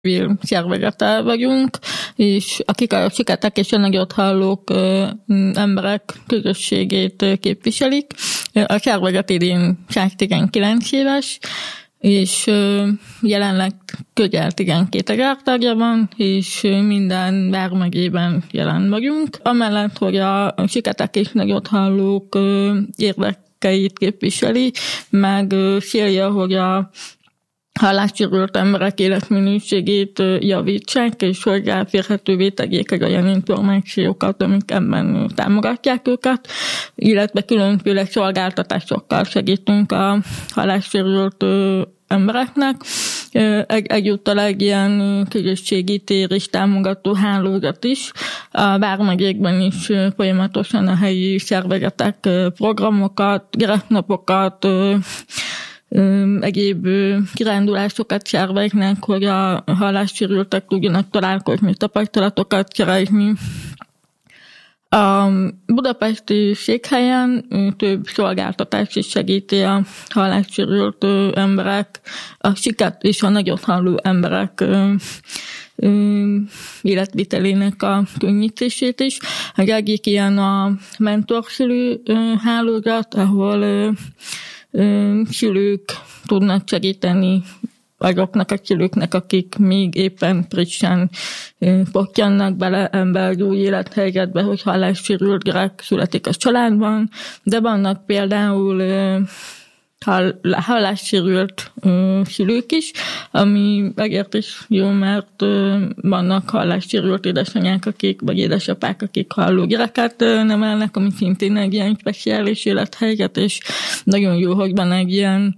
civil szervezete vagyunk, és akik a siketek és a nagyot hallók emberek közösségét képviselik. A szervezet idén 119 éves, és jelenleg közel 12 000 tagja van, és minden vármegyében jelen vagyunk. Amellett, hogy a siketek és nagyot hallók érdekeit képviseli, meg célja, hogy a hallássérült emberek életminőségét javítsák, és hozzáférhetővé tegyék olyan információkat, amik ebben támogatják őket, illetve különféle szolgáltatásokkal segítünk a hallássérült embereknek. Egyúttal egy ilyen közösségi tér és támogató hálózat is. A vármegyékben is folyamatosan a helyi szervezetek programokat, gyereknapokat, egyéb kirándulásokat szerveznek, hogy a hallássérültek tudjanak találkozni, tapasztalatokat szerezni. A budapesti székhelyen több szolgáltatás is segíti a hallássérült emberek, a siket és a nagyot halló emberek életvitelének a könnyítését is. Az egyik ilyen a mentorszülő hálózat, ahol szülők tudnak segíteni azoknak a szülőknek, akik még éppen frissen pottyannak bele az új élethelyzetbe, hogy hallássérült gyerek születik a családban, de vannak például hallássérült szülők is, ami megért is jó, mert vannak hallássérült édesanyák, vagy édesapák, akik halló gyereket nevelnek, ami szintén egy ilyen speciális élethelyzet, és nagyon jó, hogy van egy ilyen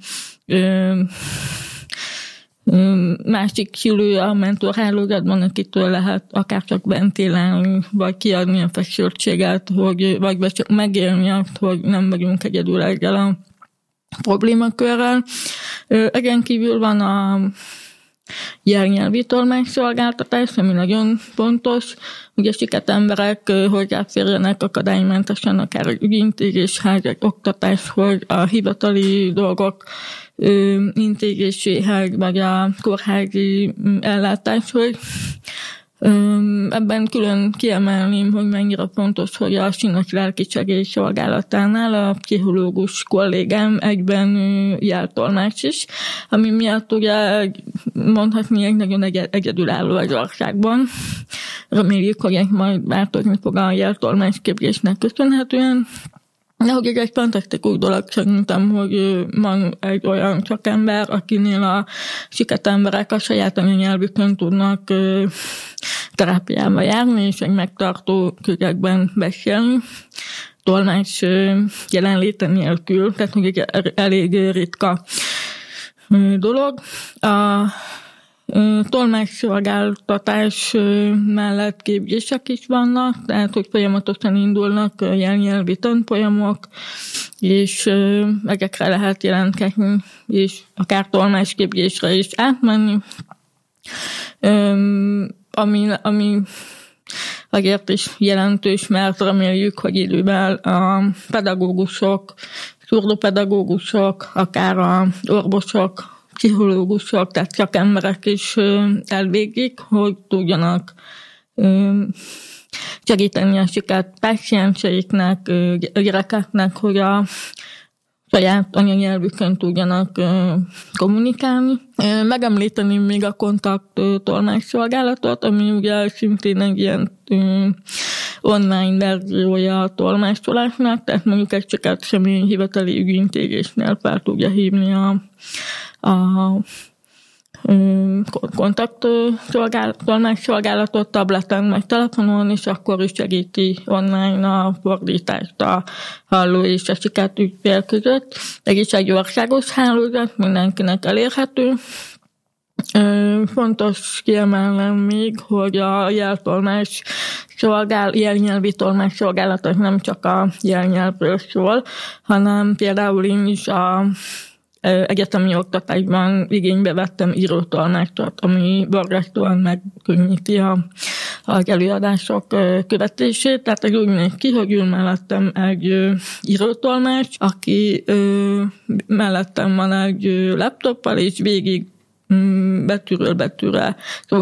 másik szülő a mentorhálózatban, akitől lehet akár csak ventilálni, vagy kiadni a feszültséget, vagy csak megélni azt, hogy nem vagyunk egyedül ezzel a problémakörrel. Ezen kívül van a jelnyelvi tolmácsszolgáltatás, ami nagyon fontos, hogy a siket emberek hozzáférjenek akadálymentesen akár az ügyintézéshez, az oktatáshoz, a hivatali dolgok intézéséhez, vagy a kórházi ellátáshoz. Ebben külön kiemelném, hogy mennyire fontos, hogy a Sínos Lelki Segély Szolgálatánál a pszichológus kollégám egyben jeltolmács is, ami miatt ugye mondhatni egy nagyon egyedülálló az országban. Reméljük, hogy ez majd változni fog a jeltolmács képzésnek köszönhetően. De hogy ez egy fantasztikus dolog szerintem, hogy van egy olyan szakember, akinél a siket emberek a saját anyanyelvükön tudnak terápiába járni, és egy megtartó közegben beszélni. Tolmács jelenléte nélkül, tehát hogy egy elég ritka dolog. A tolmácsszolgáltatás mellett képzések is vannak, tehát hogy folyamatosan indulnak jelnyelvi tanfolyamok, és ezekre lehet jelentkezni, és akár tolmácsképzésre is átmenni. Ami azért is jelentős, mert reméljük, hogy idővel a pedagógusok, szurdopedagógusok, akár a orvosok, pszichológusok, tehát szakemberek is elvégzik, hogy tudjanak segíteni a siket pácienseiknek, gyerekeknek, hogy a saját anyanyelvükön tudjanak kommunikálni. Megemlíteném még a kontakt tolmácsszolgálatot, ami ugye szintén egy ilyen online verziója a tolmácsolásnak, tehát mondjuk egy siket semmi hivatali ügyintézésnél fel tudja hívni a kontakt tolmácsszolgálatot tableten vagy telefonon, és akkor is segíti online a fordítást a halló és a siket ügyfél között. Ez is egy országos hálózat, mindenkinek elérhető. Fontos kiemelnem még, hogy a jelnyelvi tolmácsszolgálat az nem csak a jelnyelvről szól, hanem például én is a egyetemi oktatásban igénybe vettem írótolmácsot, ami borzasztóan megkönnyíti az előadások követését. Tehát úgy néz ki, hogy ül mellettem egy írótolmács, aki mellettem van egy laptoppal, és végig betűről betűre